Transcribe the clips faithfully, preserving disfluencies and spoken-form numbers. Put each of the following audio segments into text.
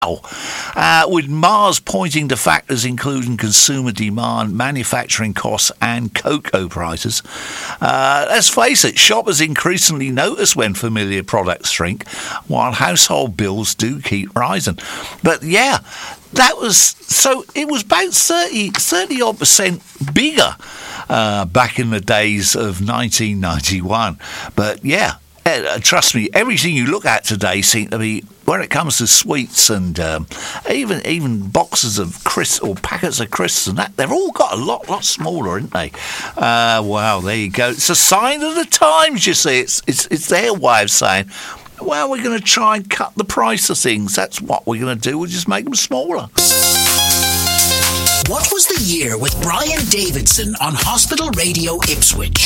Uh, with Mars pointing to factors including consumer demand, manufacturing costs and cocoa prices. Uh, let's face it, shoppers increasingly notice when familiar products shrink, while household bills do keep rising. But yeah, that was, so it was about thirty, thirty odd percent bigger uh, back in the days of nineteen ninety-one. But yeah, Uh, trust me, everything you look at today seems to be, when it comes to sweets and um, even even boxes of crisps or packets of crisps and that, they've all got a lot lot smaller, haven't they? Uh, wow, there you go. It's a sign of the times, you see. It's it's it's their way of saying, well, we're going to try and cut the price of things. That's what we're going to do. We'll just make them smaller. What was the year with Brian Davidson on Hospital Radio Ipswich?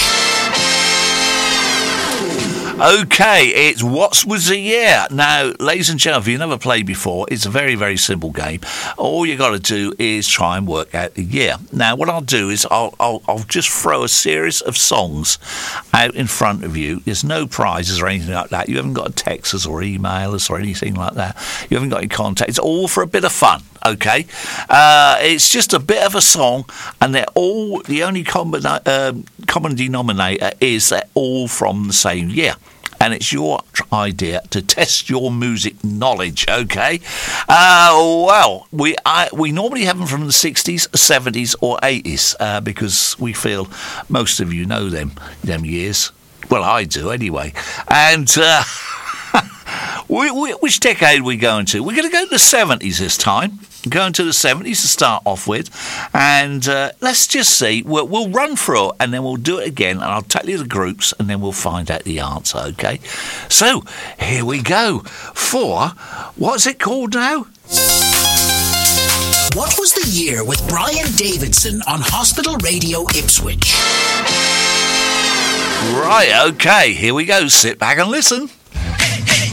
Okay, it's What Was the Year? Now, ladies and gentlemen, if you've never played before, it's a very, very simple game. All you got to do is try and work out the year. Now, what I'll do is I'll, I'll, I'll just throw a series of songs out in front of you. There's no prizes or anything like that. You haven't got to text us or email us or anything like that. You haven't got any contact. It's all for a bit of fun. Okay, uh, it's just a bit of a song, and they're all, the only common, uh, common denominator is they're all from the same year. And it's your idea to test your music knowledge, okay? Uh, well, we I, we normally have them from the sixties, seventies or eighties uh, because we feel most of you know them, them years. Well, I do anyway. And uh, we, we, which decade are we going to? We're going to go to the seventies this time. Going to the seventies to start off with, and uh, let's just see. We'll, we'll run through it and then we'll do it again, and I'll tell you the groups and then we'll find out the answer, okay? So, here we go for, what's it called now? What was the year with Brian Davidson on Hospital Radio Ipswich? Right, okay, here we go. Sit back and listen.